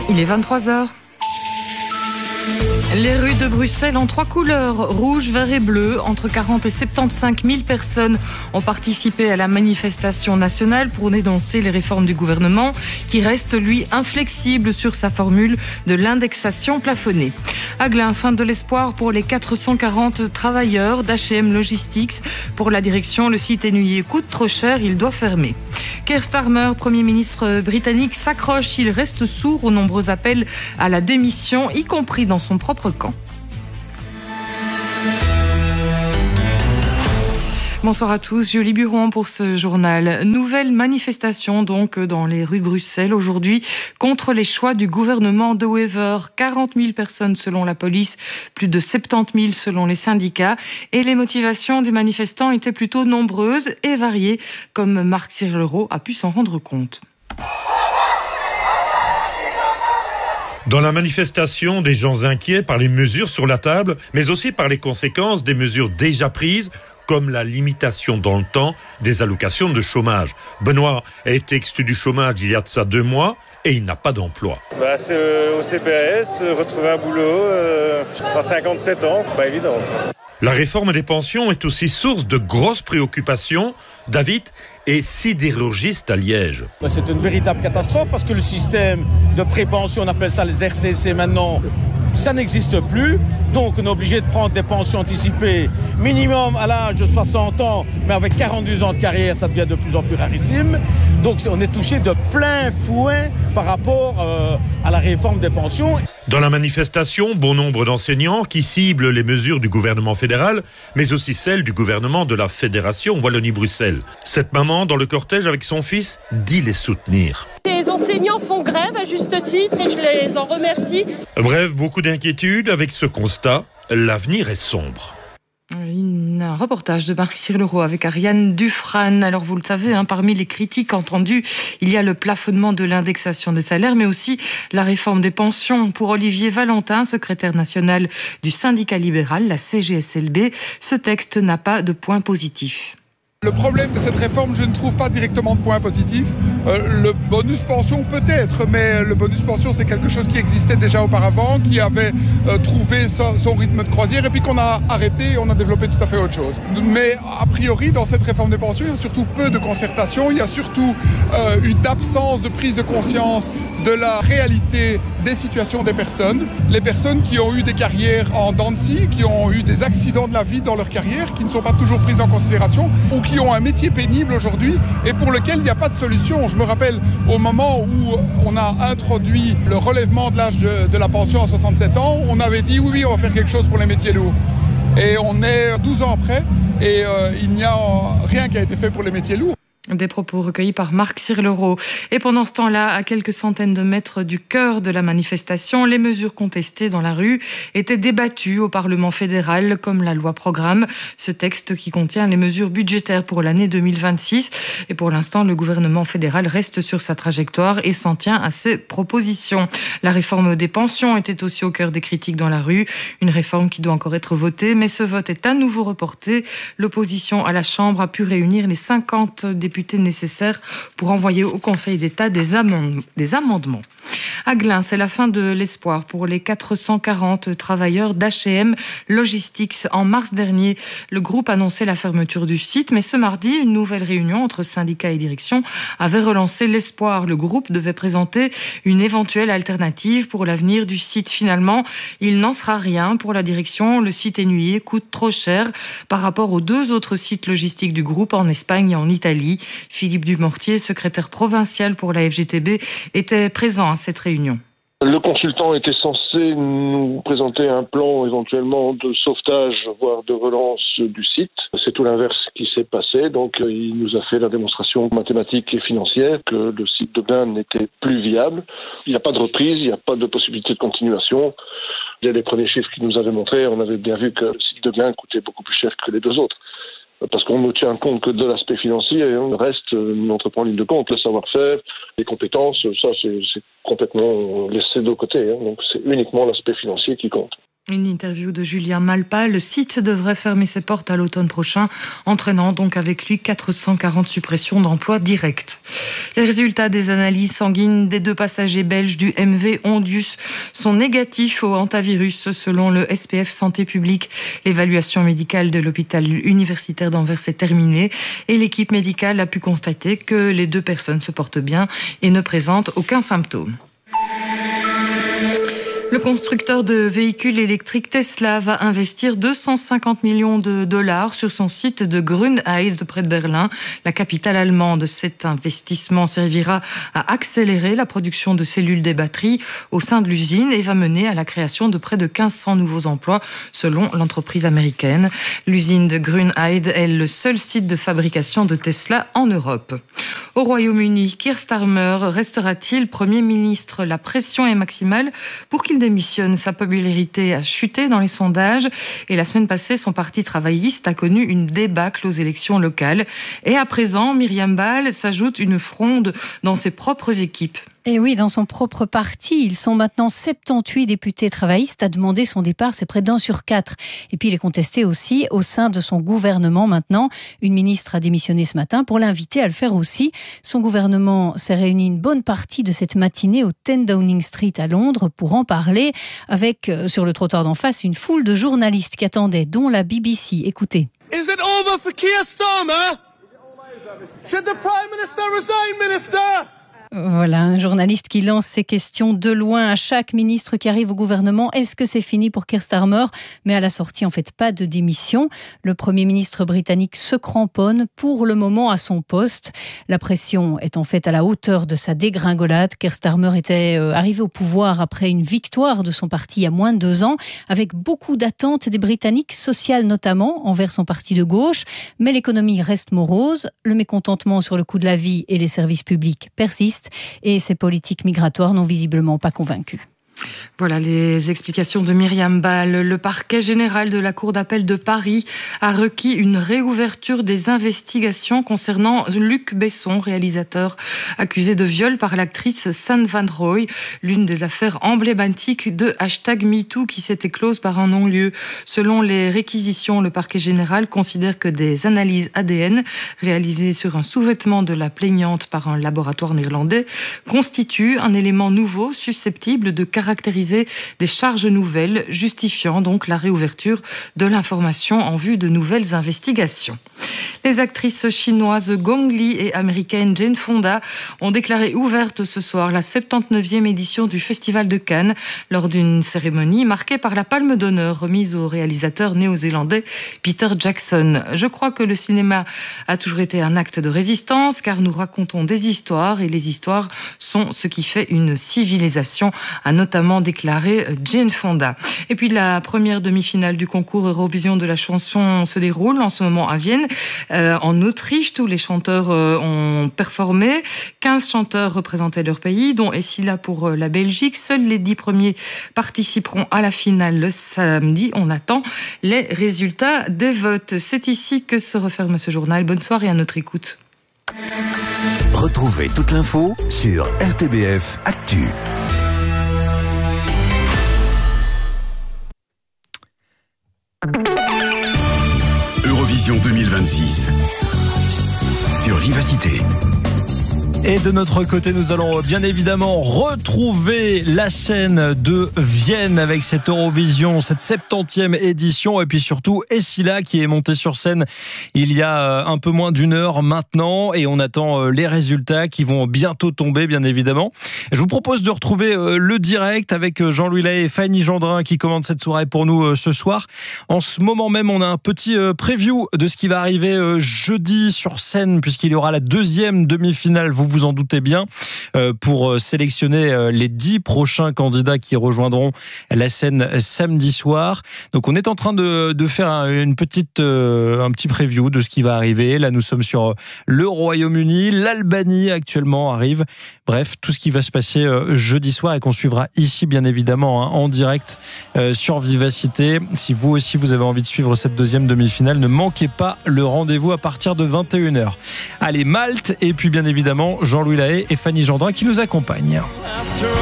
Il est 23 h. Les rues de Bruxelles en 3 couleurs, rouge, vert et bleu. Entre 40 et 75 000 personnes ont participé à la manifestation nationale pour dénoncer les réformes du gouvernement qui reste, lui, inflexible sur sa formule de l'indexation plafonnée. À Glun, fin de l'espoir pour les 440 travailleurs d'H&M Logistics. Pour la direction, le site Énuyer coûte trop cher, il doit fermer. Keir Starmer, Premier ministre britannique, s'accroche. Il reste sourd aux nombreux appels à la démission, y compris dans son propre camp. Bonsoir à tous, Julie Buron pour ce journal. Nouvelle manifestation donc dans les rues de Bruxelles aujourd'hui contre les choix du gouvernement de Wever. 40 000 personnes selon la police, plus de 70 000 selon les syndicats. Et les motivations des manifestants étaient plutôt nombreuses et variées, comme Marc Cirlereau a pu s'en rendre compte. Dans la manifestation, des gens inquiets par les mesures sur la table, mais aussi par les conséquences des mesures déjà prises, comme la limitation dans le temps des allocations de chômage. Benoît a été exclu du chômage il y a de ça 2 mois et il n'a pas d'emploi. C'est au CPS, retrouver un boulot à 57 ans, pas évident. La réforme des pensions est aussi source de grosses préoccupations. David est sidérurgiste à Liège. C'est une véritable catastrophe parce que le système de prépension, on appelle ça les RCC maintenant, ça n'existe plus. Donc on est obligé de prendre des pensions anticipées minimum à l'âge de 60 ans, mais avec 42 ans de carrière, ça devient de plus en plus rarissime. Donc on est touché de plein fouet par rapport à la réforme des pensions. Dans la manifestation, bon nombre d'enseignants qui ciblent les mesures du gouvernement fédéral, mais aussi celles du gouvernement de la Fédération Wallonie-Bruxelles. Cette maman, dans le cortège avec son fils, dit les soutenir. Les enseignants font grève à juste titre et je les en remercie. Bref, beaucoup d'inquiétudes avec ce constat, l'avenir est sombre. Un reportage de Marc Cirlereau avec Ariane Dufran. Alors vous le savez, parmi les critiques entendues, il y a le plafonnement de l'indexation des salaires, mais aussi la réforme des pensions. Pour Olivier Valentin, secrétaire national du syndicat libéral, la CGSLB, ce texte n'a pas de point positif. Le problème de cette réforme, je ne trouve pas directement de point positif. Le bonus pension peut-être, mais le bonus pension c'est quelque chose qui existait déjà auparavant, qui avait trouvé son rythme de croisière et puis qu'on a arrêté et on a développé tout à fait autre chose. Mais a priori, dans cette réforme des pensions, il y a surtout peu de concertation, il y a surtout une absence de prise de conscience de la réalité des situations des personnes. Les personnes qui ont eu des carrières en dents de scie, qui ont eu des accidents de la vie dans leur carrière, qui ne sont pas toujours prises en considération, ou qui ont un métier pénible aujourd'hui et pour lequel il n'y a pas de solution. Je me rappelle au moment où on a introduit le relèvement de l'âge de la pension à 67 ans, on avait dit oui, on va faire quelque chose pour les métiers lourds. Et on est 12 ans après et il n'y a rien qui a été fait pour les métiers lourds. Des propos recueillis par Marc Cirlereau. Et pendant ce temps-là, à quelques centaines de mètres du cœur de la manifestation, les mesures contestées dans la rue étaient débattues au Parlement fédéral, comme la loi programme, ce texte qui contient les mesures budgétaires pour l'année 2026. Et pour l'instant, le gouvernement fédéral reste sur sa trajectoire et s'en tient à ses propositions. La réforme des pensions était aussi au cœur des critiques dans la rue. Une réforme qui doit encore être votée, mais ce vote est à nouveau reporté. L'opposition à la Chambre a pu réunir les 50 députés nécessaires pour envoyer au Conseil d'État des amendements. À Glun, c'est la fin de l'espoir pour les 440 travailleurs d'H&M Logistics. En mars dernier, le groupe annonçait la fermeture du site, mais ce mardi, une nouvelle réunion entre syndicats et direction avait relancé l'espoir. Le groupe devait présenter une éventuelle alternative pour l'avenir du site. Finalement, il n'en sera rien pour la direction. Le site Énuyer coûte trop cher par rapport aux 2 autres sites logistiques du groupe en Espagne et en Italie. Philippe Dumortier, secrétaire provincial pour la FGTB, était présent à cette réunion. Le consultant était censé nous présenter un plan éventuellement de sauvetage, voire de relance du site. C'est tout l'inverse qui s'est passé. Donc il nous a fait la démonstration mathématique et financière que le site de Glun n'était plus viable. Il n'y a pas de reprise, il n'y a pas de possibilité de continuation. Il y a les premiers chiffres qui nous avaient montré, on avait bien vu que le site de Glun coûtait beaucoup plus cher que les 2 autres. Parce qu'on ne tient compte que de l'aspect financier et le reste, n'entre pas en ligne de compte. Le savoir-faire, les compétences, ça c'est complètement laissé de côté. Donc c'est uniquement l'aspect financier qui compte. Une interview de Julien Malpa. Le site devrait fermer ses portes à l'automne prochain, entraînant donc avec lui 440 suppressions d'emplois directs. Les résultats des analyses sanguines des 2 passagers belges du MV Ondius sont négatifs au hantavirus selon le SPF Santé publique. L'évaluation médicale de l'hôpital universitaire d'Anvers est terminée et l'équipe médicale a pu constater que les 2 personnes se portent bien et ne présentent aucun symptôme. Le constructeur de véhicules électriques Tesla va investir 250 millions de dollars sur son site de Grünheide près de Berlin, la capitale allemande. Cet investissement servira à accélérer la production de cellules des batteries au sein de l'usine et va mener à la création de près de 1500 nouveaux emplois selon l'entreprise américaine. L'usine de Grünheide est le seul site de fabrication de Tesla en Europe. Au Royaume-Uni, Keir Starmer restera-t-il Premier ministre ? La pression est maximale pour qu'il démissionne. Sa popularité a chuté dans les sondages et la semaine passée, son parti travailliste a connu une débâcle aux élections locales. Et à présent, Myriam Ball s'ajoute une fronde dans ses propres équipes. Et oui, dans son propre parti, ils sont maintenant 78 députés travaillistes à demander son départ, c'est près d'1 sur 4. Et puis il est contesté aussi au sein de son gouvernement maintenant. Une ministre a démissionné ce matin pour l'inviter à le faire aussi. Son gouvernement s'est réuni une bonne partie de cette matinée au 10 Downing Street à Londres pour en parler avec, sur le trottoir d'en face, une foule de journalistes qui attendaient, dont la BBC. Écoutez. Is it over for Keir Starmer? Should the Prime Minister resign, Minister? Voilà, un journaliste qui lance ses questions de loin à chaque ministre qui arrive au gouvernement. Est-ce que c'est fini pour Keir Starmer ? Mais à la sortie, en fait, pas de démission. Le Premier ministre britannique se cramponne pour le moment à son poste. La pression est en fait à la hauteur de sa dégringolade. Keir Starmer était arrivé au pouvoir après une victoire de son parti il y a moins de 2 ans, avec beaucoup d'attentes des Britanniques, sociales notamment, envers son parti de gauche. Mais l'économie reste morose. Le mécontentement sur le coût de la vie et les services publics persiste. Et ces politiques migratoires n'ont visiblement pas convaincu. Voilà les explications de Myriam Ball. Le parquet général de la Cour d'appel de Paris a requis une réouverture des investigations concernant Luc Besson, réalisateur accusé de viol par l'actrice San Van Roy, l'une des affaires emblématiques de #MeToo qui s'est éclose par un non-lieu. Selon les réquisitions, le parquet général considère que des analyses ADN réalisées sur un sous-vêtement de la plaignante par un laboratoire néerlandais constituent un élément nouveau susceptible de caractériser des charges nouvelles, justifiant donc la réouverture de l'information en vue de nouvelles investigations. Les actrices chinoises Gong Li et américaine Jane Fonda ont déclaré ouverte ce soir la 79e édition du Festival de Cannes lors d'une cérémonie marquée par la Palme d'honneur remise au réalisateur néo-zélandais Peter Jackson. Je crois que le cinéma a toujours été un acte de résistance car nous racontons des histoires et les histoires sont ce qui fait une civilisation, a notamment déclaré Jane Fonda. Et puis la première demi-finale du concours Eurovision de la chanson se déroule en ce moment à Vienne. En Autriche, tous les chanteurs ont performé. 15 chanteurs représentaient leur pays, dont Essila pour la Belgique. Seuls les 10 premiers participeront à la finale le samedi. On attend les résultats des votes. C'est ici que se referme ce journal. Bonne soirée à notre écoute. Retrouvez toute l'info sur RTBF Actu. Eurovision 2026 sur Vivacité. Et de notre côté, nous allons bien évidemment retrouver la scène de Vienne avec cette Eurovision, cette 70e édition. Et puis surtout, Essila qui est montée sur scène il y a un peu moins d'1 heure maintenant. Et on attend les résultats qui vont bientôt tomber, bien évidemment. Je vous propose de retrouver le direct avec Jean-Louis Lahaye et Fanny Gendrin qui commandent cette soirée pour nous ce soir. En ce moment même, on a un petit preview de ce qui va arriver jeudi sur scène puisqu'il y aura la 2e demi-finale. Vous en doutez bien, pour sélectionner les 10 prochains candidats qui rejoindront la scène samedi soir. Donc on est en train de faire un petit preview de ce qui va arriver. Là nous sommes sur le Royaume-Uni, l'Albanie actuellement arrive. Bref, tout ce qui va se passer jeudi soir et qu'on suivra ici bien évidemment en direct sur Vivacité. Si vous aussi vous avez envie de suivre cette 2e demi-finale, ne manquez pas le rendez-vous à partir de 21h. Allez, Malte et puis bien évidemment Jean-Louis Lahaye et Fanny Gendrin qui nous accompagnent.